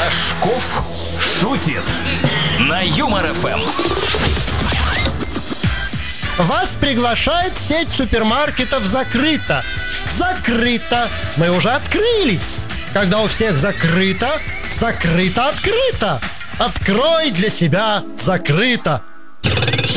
Рожков шутит на Юмор ФМ. Вас приглашает сеть супермаркетов «Закрыто». Закрыто. Мы уже открылись. Когда у всех закрыто, закрыто открыто. Открой для себя закрыто.